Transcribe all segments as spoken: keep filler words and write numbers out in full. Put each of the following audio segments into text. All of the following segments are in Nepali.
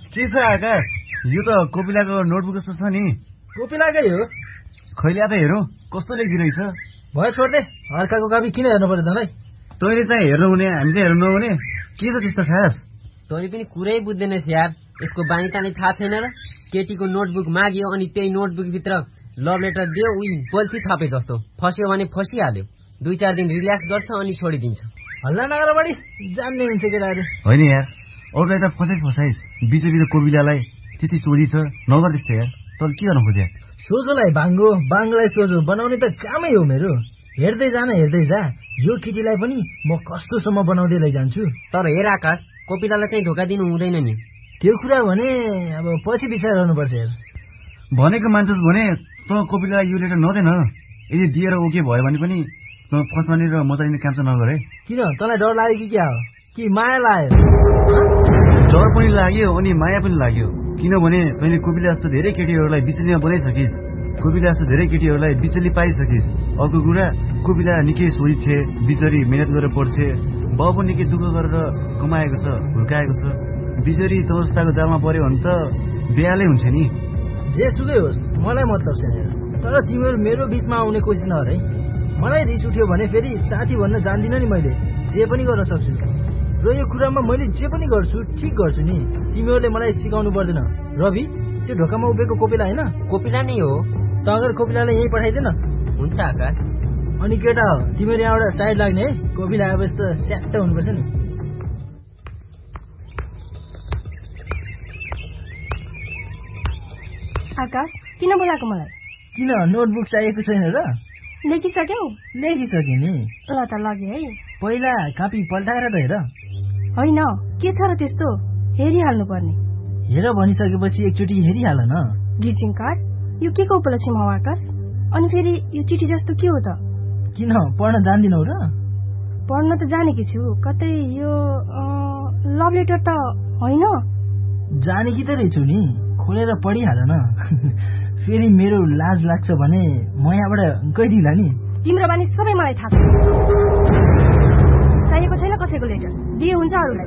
के छ आकाश? यो त कोपिलाको नोटबुक जस्तो छ नि। कोपिलाकै हो। खैले त हेरौँ कस्तो लेखिरहेछ। भयो छोड्दे, अर्काको कापी किन हेर्नु पर्यो तँलाई? तैँले चाहिँ हेर्नु हुने, हामी चाहिँ हेर्नु नहुने। के छ त्यस्तो खास? तैँले पनि कुरै बुझ्दैनस् यार। यसको बानी तानी थाहा छैन र? केटीको नोटबुक माग्यो अनि त्यही नोटबुकभित्र लभ लेटर दियो, उही बल्छी थापे जस्तो। फस्यो भने फसिहाल्यो। दुई चार दिन रिल्याक्स गर्छ अनि छोडिदिन्छ। हल्ला नगर बढी, जान्ने हुन्छ केटाहरू। होइन यार, अरूलाई त फसाइस फसाइस, बिच बिच कोपिलालाई त्यति सोझी छ, नगर त्यस्तो यार। तँ के गर्न खोज्या? सोझोलाई बाङ्गो, बाङ्गोलाई सोझो बनाउने त कामै हो मेरो। हेर्दै जान हेर्दै जा, यो केटीलाई पनि म कस्तोसम्म बनाउँदै लैजान्छु। तर हेर आकाश, कोपिलालाई चाहिँ धोका दिनु हुँदैन नि। त्यो कुरा भने अब पछि विचार गर्नुपर्छ यार। भनेको मान्छस् भने तँ कोपिलालाई यो लेटर नदेन। यदि दिएर ओके भयो भने पनि तँ फस्माने र मतलिने काम चाहिँ नगर है। किन, तँलाई डर लाग्यो कि क्या हो? कि माया लाग्यो? डर पनि लाग्यो अनि माया पनि लाग्यो। किनभने तैँले कोपिला जस्तो धेरै केटीहरूलाई बिचलीमा बनाइसकिस्। कोपिला जस्तो धेरै केटीहरूलाई बिचली पाइसकिस्। अर्को कुरा, कोपिला निकै सोही छे, बिचरी मेहनत गरेर पढ्छे, बाउ पनि निकै दुःख गरेर कमाएको छ, हुर्काएको छ। बिचरी तँ जस्ताको जालमा पर्यो भने त बिहालै हुन्छ नि। जेसुकै होस्, मलाई मतलब छैन। तर तिमीहरू मेरो बिचमा आउने कोसिस नगर है। मलाई रिस उठ्यो भने फेरि साथी भन्न जान्दिनँ नि। मैले जे पनि गर्न सक्छु र यो कुरामा मैले जे पनि गर्छु ठिक गर्छु नि। तिमीहरूले मलाई सिकाउनु पर्दैन। रवि, त्यो ढोकामा उभिएको कोपिला होइन? कोपिला नै हो। त अगर कोपिलालाई यहीँ पठाइदिएन? हुन्छ आकाश। अनि केटा हो, तिमीहरू यहाँबाट साइड लाग्ने है। कोपिला आएपछि त स्याट्ट हुनुपर्छ नि। आकाश, किन बोलाएको मलाई? किन, नोटबुक चाहिएको छैन र? लेखिसक्यौ? लेखिसके नि। ल त लगे है। पहिला कापी पल्टाएर त हेर। होइन, के छ र त्यस्तो? हेरिहाल्नु पर्ने। हेर भनिसकेपछि एकचोटि हेरिहाल न। Greeting card? यो के को उपलक्ष्यमा हो आकाश? अनि फेरि यो चिठी जस्तो के हो त? किन, पढ्न जान्दिनौ र? पढ्न त जानेकी छु। कतै यो लभ लेटर त होइन? जानेकी त रहेछु नि, खोलेर पढिहाल न। फेरि मेरो लाज लाग्छ भने म यहाँबाट गइदिला नि। तिम्रो बानी सबै मलाई थाहा छ। चाहिएको छैन कसैको लेटर, दिए हुन्छ अरूलाई।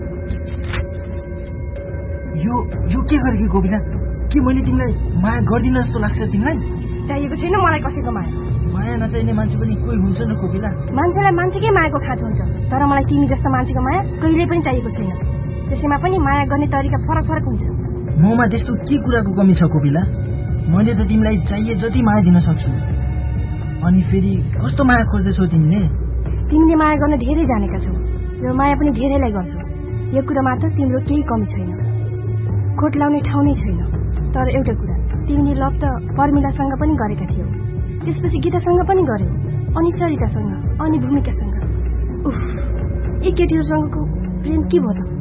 यो यो के गरेकी कोपिला? के मैले तिमीलाई माया गर्दिन जस्तो लाग्छ तिमीलाई? चाहिएको छैन मलाई कसैको माया। माया नचाहिने मान्छे पनि कोही हुन्छ न कोपिला। मान्छेलाई मान्छेकै मायाको खाँचो हुन्छ, तर मलाई तिमी जस्तो मान्छेको माया कहिल्यै पनि चाहिएको छैन। त्यसैमा पनि माया गर्ने तरिका फरक फरक हुन्छ। ममा त्यस्तो के कुराको कमी छ कोपिला? मैले त तिमीलाई चाहिए जति माया दिन सक्छु। अनि फेरि कस्तो माया खोज्दैछौ तिमीले? तिमीले माया गर्न धेरै जानेका छौ र माया पनि धेरैलाई गर्छौ। यो कुरामा त तिम्रो केही कमी छैन, खोट लाउने ठाउँ नै छैन। तर एउटा कुरा, तिमीले लभ त पर्मिलासँग पनि गरेका थियौ, त्यसपछि गीतासँग पनि गर्यौ, अनि सरितासँग, अनि भूमिकासँग। उफ, यी केटीहरूसँगको प्रेम के भयो त?